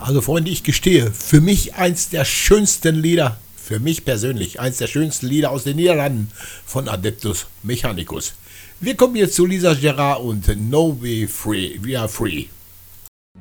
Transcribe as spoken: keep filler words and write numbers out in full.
Also Freunde, ich gestehe, für mich eins der schönsten Lieder, für mich persönlich eins der schönsten Lieder aus den Niederlanden von Adeptus Mechanicus. Wir kommen jetzt zu Lisa Gerard und No We Free, We Are Free.